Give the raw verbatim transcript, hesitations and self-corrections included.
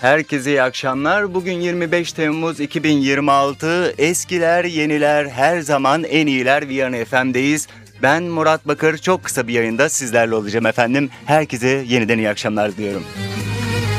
Herkese iyi akşamlar. Bugün yirmi beş Temmuz iki bin yirmi altı. Eskiler, yeniler, her zaman en iyiler Viyana F M'deyiz. Ben Murat Bakır. Çok kısa bir yayında sizlerle olacağım efendim. Herkese yeniden iyi akşamlar diliyorum.